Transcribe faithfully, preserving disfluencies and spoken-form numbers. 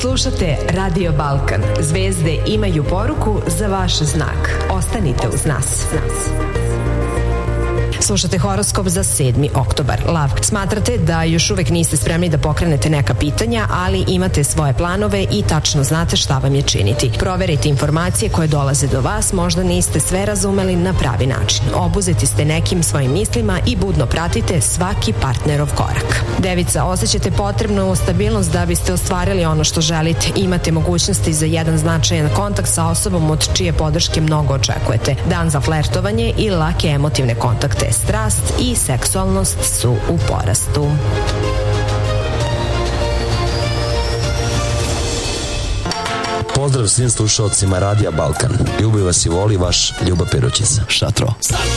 Slušate Radio Balkan. Zvezde imaju poruku za vaš znak. Ostanite uz nas. Slušate horoskop za sedmi oktobar. Lav, smatrate da još uvek niste spremni da pokrenete neka pitanja, ali imate svoje planove i tačno znate šta vam je činiti. Proverite informacije koje dolaze do vas, možda niste sve razumeli na pravi način. Obuzeti ste nekim svojim mislima i budno pratite svaki partnerov korak. Devica, osjećate potrebnu stabilnost da biste ostvarili ono što želite. Imate mogućnosti za jedan značajan kontakt sa osobom od čije podrške mnogo očekujete. Dan za flertovanje i lake emotivne kontakte. Strast i seksualnost su u porastu. Pozdrav svim slušalcima Radija Balkan. Ljubi vas i voli vaš Ljuba Perućica. Šatro.